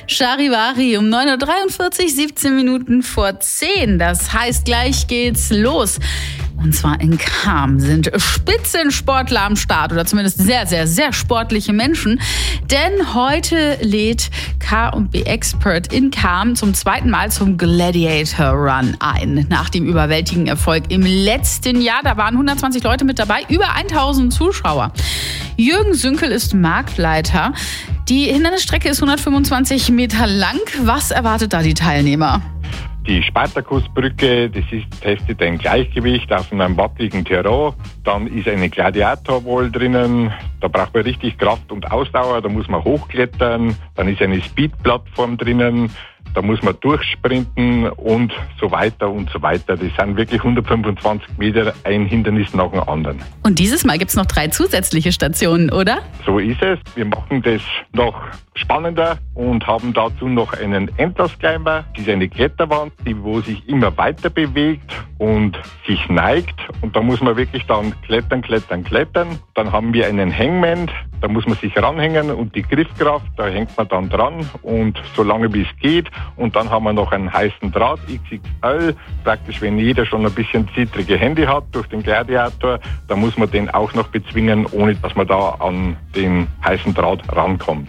Charivari um 9.43 Uhr, 17 Minuten vor 10. Das heißt, gleich geht's los. Und zwar in Cham sind Spitzensportler am Start oder zumindest sehr, sehr, sehr sportliche Menschen. Denn heute lädt K&B Expert in Cham zum zweiten Mal zum Gladiator Run ein. Nach dem überwältigenden Erfolg im letzten Jahr, da waren 120 Leute mit dabei, über 1000 Zuschauer. Jürgen Sünkel ist Marktleiter. Die Hindernisstrecke ist 125 Meter lang. Was erwartet da die Teilnehmer? Die Spartakusbrücke, testet ein Gleichgewicht auf einem wackeligen Terrain. Dann ist eine Gladiatorwall drinnen. Da braucht man richtig Kraft und Ausdauer. Da muss man hochklettern. Dann ist eine Speedplattform drinnen. Da muss man durchsprinten und so weiter und so weiter. Das sind wirklich 125 Meter, ein Hindernis nach dem anderen. Und dieses Mal gibt es noch 3 zusätzliche Stationen, oder? So ist es. Wir machen das noch spannender und haben dazu noch einen Endlosclimber. Das ist eine Kletterwand, wo sich immer weiter bewegt und sich neigt. Und da muss man wirklich dann klettern. Dann haben wir einen Hangman, da muss man sich ranhängen und die Griffkraft, da hängt man dann dran und so lange wie es geht. Und dann haben wir noch einen heißen Draht, XXL, praktisch wenn jeder schon ein bisschen zittrige Hände hat durch den Gladiator, da muss man den auch noch bezwingen, ohne dass man da an den heißen Draht rankommt.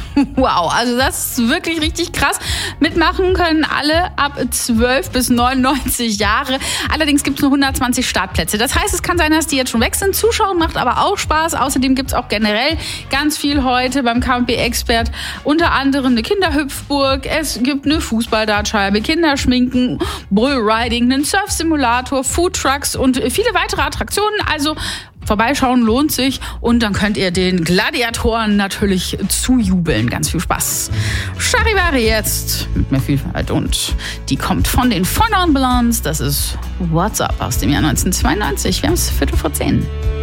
Wow, also das ist wirklich richtig krass. Mitmachen können alle ab 12 bis 99 Jahre. Allerdings gibt es nur 120 Startplätze. Das heißt, es kann sein, dass die jetzt schon weg sind. Zuschauen macht aber auch Spaß. Außerdem gibt es auch generell ganz viel heute beim K&B Expert. Unter anderem eine Kinderhüpfburg, es gibt eine Fußballdartscheibe, Kinderschminken, Bullriding, einen Surfsimulator, Foodtrucks und viele weitere Attraktionen. Also vorbeischauen lohnt sich und dann könnt ihr den Gladiatoren natürlich zujubeln. Ganz viel Spaß. Charivari jetzt mit mehr Vielfalt und die kommt von den Four Non Blondes. Das ist What's Up aus dem Jahr 1992. Wir haben es 10:15.